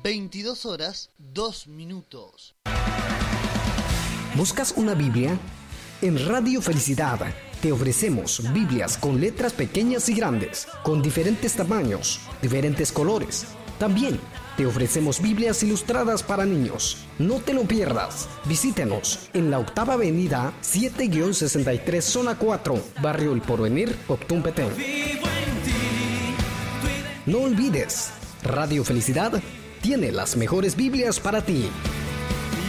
22 horas, 2 minutos. ¿Buscas una Biblia? En Radio Felicidad te ofrecemos Biblias con letras pequeñas y grandes, con diferentes tamaños, diferentes colores. También te ofrecemos Biblias ilustradas para niños. No te lo pierdas. Visítenos en la 8ª Avenida 7-63 Zona 4, Barrio El Porvenir, Optún Petén. No olvides, Radio Felicidad tiene las mejores Biblias para ti.